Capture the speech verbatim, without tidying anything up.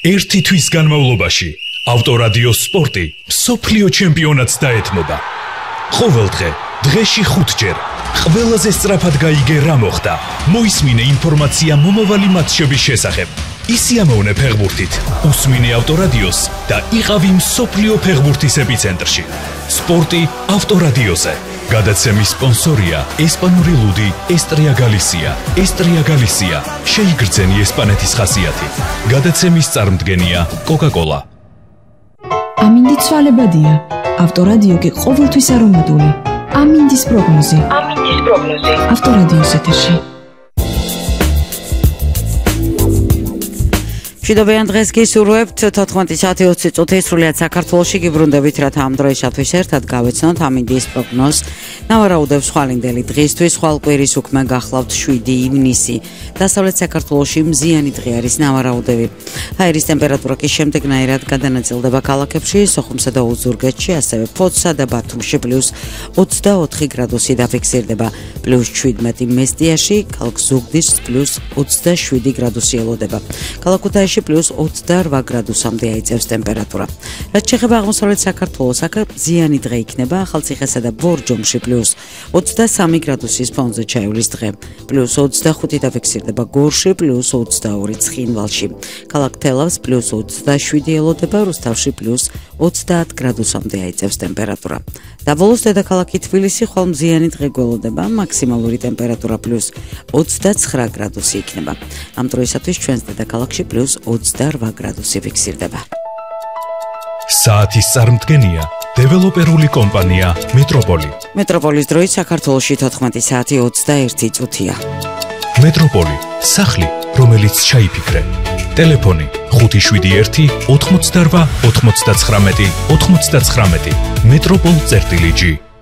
ერთი თვის განმავლობაში ავტორადიო სპორტი მსოფლიო ჩემპიონატს დაეთმობა. ყოველდღე, დღეში ხუთჯერ, ყველაზე სწრაფად გაიგე რა მოხდა. მოისმინე ინფორმაცია მომავალი მატჩების შესახებ. ისიამოვნე ფეხბურთით, უსმინე ავტორადიოს და იყავი მსოფლიო ფეხბურთის ეპიცენტრში. სპორტი ავტორადიოზე. გადაცემის სპონსორია ესპანური ლუდი ესტრია გალისია. ესტრია გალისია. შეიგრძენი ესპანეთის ხასიათი. გადაცემის წარმდგენია კოკა-კოლა. ამინდი ცვალებადია. ავტორადიო კი ყოველთვის არომატული. ამინდის პროგნოზი. ამინდის პროგნოზი. ავტორადიოს ეთერში. მშვიდობიან დღეს გისურვებთ თოთხმეტი საათი ოცი წუთი სრულიად საქართველოში გიბრუნდებით რათა ამ დროისათვის ერთად გავეცნოთ ამინდის პროგნოზს. ნავარაუდებს ხვალინდელი დღისთვის ხვალკვირის უქმე გახლავთ შვიდი ივნისი. დასავლეთ საქართველოში მზიანი დღე არის ნავარაუდები. ჰაერის ტემპერატურა კი შემდეგნაირად გადანაწილდება ქალაქებში, სოხუმსა და ოზურგეთში, ასევე ფოთსა და ბათუმში პლუს ოცდაოთხი გრადუსი დაფიქსირდება, პლუს შვიდმეტი მესტიაში, ქალაქ ზუგდიდს პლუს ოცდაშვიდი გრადუსი ელოდება. ქალაქ ქუთაისში პლუს ოცდარვა გრადუსამდე აიწევს ტემპერატურა. რაც შეეხება აღმოსავლეთ საქართველოს, აქ მზიანი დღე იქნება, ახალციხესა და ბორჯომში პლუს ოცდასამი გრადუსის ფონზე ჩაივლის დღე, პლუს ოცდახუთი დაფიქსირდება გორში, პლუს ოცდაორი ცხინვალში. ქალაქ თელავს პლუს ოცდაშვიდი ელოდება, რუსთავში პლუს ოცდაათ გრადუსამდე აიწევს ტემპერატურა. დაბოლოს დედაქალაქი თბილისი ხვალ მზიანი დღე გველოდება, მაქსიმალური ტემპერატურა პლუს ოცდაცხრა გრადუსი იქნება. ამ დროისათვის ჩვენს დედაქალაქში პლუს ოცდარვა გრადუსი ფიქსირდება. საათის წარმდგენია დეველოპერული კომპანია მეტროპოლი. მეტროპოლის დროით საქართველოში თოთხმეტი საათი ოცდაერთი წუთია. მეტროპოლი, სახლი, რომელიც ჩაიფიქრე. ტელეფონი ხუთი შვიდი ერთი ოთხმოცდარვა ოთხმოცდაცხრამეტი ოთხმოცდაცხრამეტი. მეტროპოლ წერტილი ჯი.